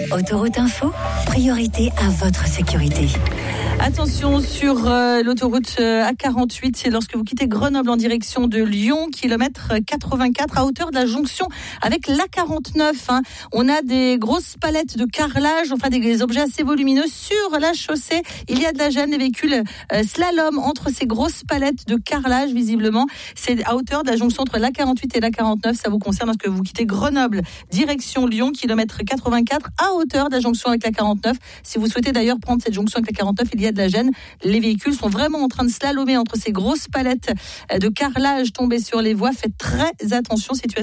Autoroute Info, priorité à votre sécurité. Attention sur l'autoroute A48, c'est lorsque vous quittez Grenoble en direction de Lyon, kilomètre 84 à hauteur de la jonction avec l'A49. On a des grosses palettes de carrelage, enfin des objets assez volumineux sur la chaussée. Il y a de la gêne, les véhicules slalom entre ces grosses palettes de carrelage visiblement. C'est à hauteur de la jonction entre l'A48 et l'A49. Ça vous concerne lorsque vous quittez Grenoble, direction Lyon, kilomètre 84 à hauteur de la jonction avec l'A49. Si vous souhaitez d'ailleurs prendre cette jonction avec l'A49, il y a de la gêne. Les véhicules sont vraiment en train de slalomer entre ces grosses palettes de carrelage tombées sur les voies. Faites très attention, situation